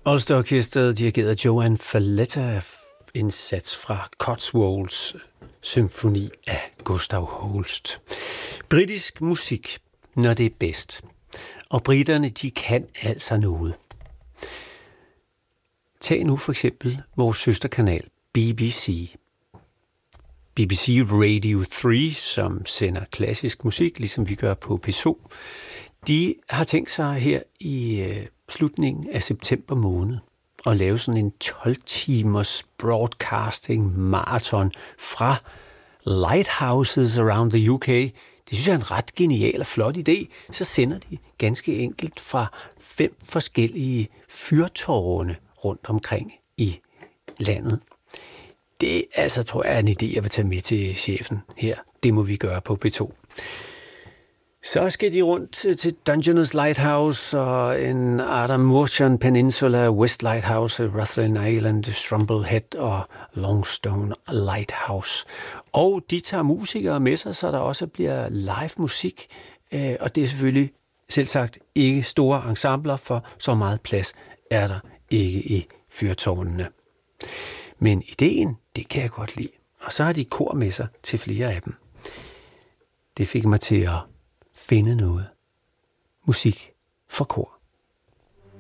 Ulster Orkestret dirigerede Joan Falletta, en sats fra Cotswolds symfoni af Gustav Holst. Britisk musik, når det er bedst. Og briterne, de kan altså noget. Tag nu for eksempel vores søsterkanal BBC. BBC Radio 3, som sender klassisk musik, ligesom vi gør på P2. De har tænkt sig her i slutningen af september måned at lave sådan en 12-timers broadcasting marathon fra lighthouses around the UK. Det synes jeg er en ret genial og flot idé. Så sender de ganske enkelt fra 5 forskellige fyrtårne rundt omkring i landet. Det altså, tror jeg er en idé, jeg vil tage med til chefen her. Det må vi gøre på P2. Så skal de rundt til Dungeness Lighthouse og en Adam Morshan Peninsula, West Lighthouse, Rutland Island, Strumblehead og Longstone Lighthouse. Og de tager musikere med sig, så der også bliver live musik. Og det er selvfølgelig selvsagt ikke store ensembler, for så meget plads er der ikke i fyrtårnene. Men ideen, det kan jeg godt lide. Og så har de kor med sig til flere af dem. Det fik mig til at finde noget musik for kor.